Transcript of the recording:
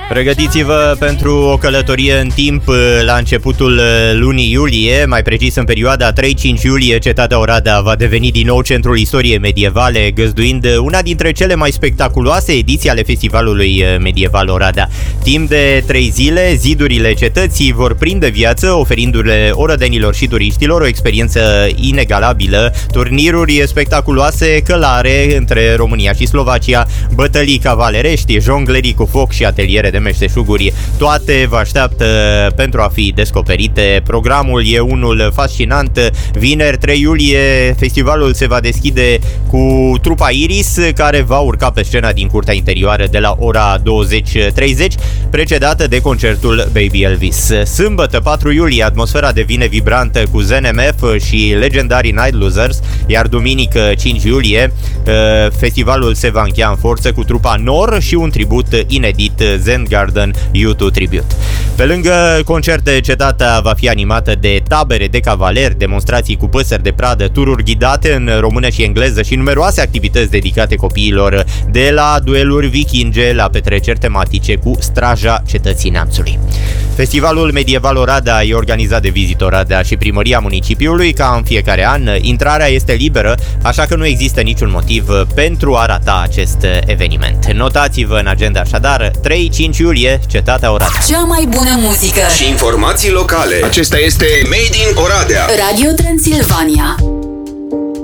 Pregătiți-vă pentru o călătorie în timp la începutul lunii iulie, mai precis în perioada 3-5 iulie, cetatea Oradea va deveni din nou centrul istoriei medievale, găzduind una dintre cele mai spectaculoase ediții ale Festivalului Medieval Oradea. Timp de 3 zile, zidurile cetății vor prinde viață, oferindu-le orădenilor și turiștilor o experiență inegalabilă, turniruri spectaculoase, călare între România și Slovacia, bătălii cavalerești, jonglerii cu foc și ateliere de meșteșuguri, toate vă așteaptă pentru a fi descoperite. Programul e unul fascinant. Vineri 3 iulie festivalul se va deschide cu trupa Iris, care va urca pe scena din curtea interioară de la ora 20:30, precedată de concertul Baby Elvis. Sâmbătă 4 iulie atmosfera devine vibrantă cu ZNMF și legendarii Night Losers, iar duminică 5 iulie festivalul se va încheia în forță cu trupa Nor și un tribut inedit, Zen Garden U2 Tribute. Pe lângă concerte, cetatea va fi animată de tabere de cavaleri, demonstrații cu păsări de pradă, tururi ghidate în română și engleză și numeroase activități dedicate copiilor, de la dueluri vikinge la petreceri tematice cu straja cetății Neamțului. Festivalul Medieval Oradea e organizat de Visit Oradea și Primăria Municipiului. Ca în fiecare an, intrarea este liberă, așa că nu există niciun motiv pentru a rata acest eveniment. Notați-vă în agenda așadar, 3-5 iulie, cetatea Oradea. Cea mai bună muzică și informații locale. Acesta este Made in Oradea. Radio Transilvania.